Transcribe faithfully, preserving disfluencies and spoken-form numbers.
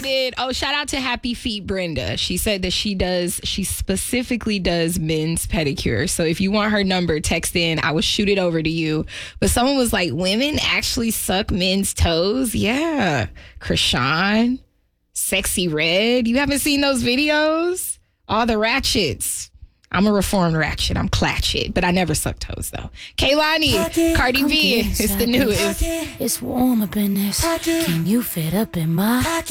did. Oh, shout out to Happy Feet Brenda. She said that she does, she specifically does men's pedicure. So if you want her number, text in. I will shoot it over to you. But someone was like, women actually suck men's toes? Yeah. Krishan, Sexy Red. You haven't seen those videos? All the ratchets. I'm a reformed ratchet. I'm clatchet, but I never suck toes though. Kaylani, Cardi B, it's the newest. It's warm up in this. Can you fit up in my